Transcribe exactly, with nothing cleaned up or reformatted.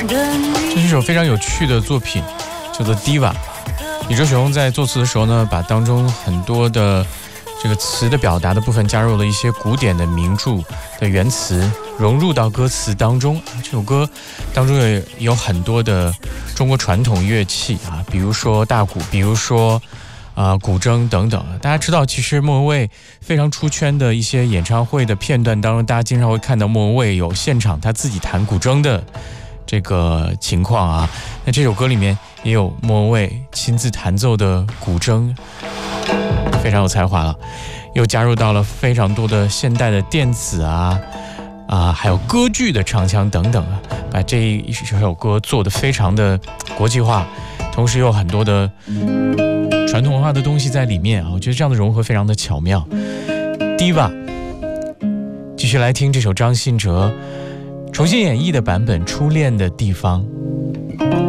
这是一首非常有趣的作品，叫做《Diva》。李哲雄在作词的时候呢，把当中很多的这个词的表达的部分加入了一些古典的名著的原词，融入到歌词当中。这首歌当中也有很多的中国传统乐器啊，比如说大鼓，比如说啊、呃、古筝等等。大家知道，其实莫文蔚非常出圈的一些演唱会的片段当中，大家经常会看到莫文蔚有现场他自己弹古筝的这个情况啊。那这首歌里面也有莫文蔚亲自弹奏的古筝，非常有才华了，又加入到了非常多的现代的电子啊啊，还有歌剧的唱腔等等啊，把这一首歌做得非常的国际化，同时又有很多的传统文化的东西在里面啊，我觉得这样的融合非常的巧妙。Diva， 继续来听这首张信哲重新演绎的版本《初恋的地方》。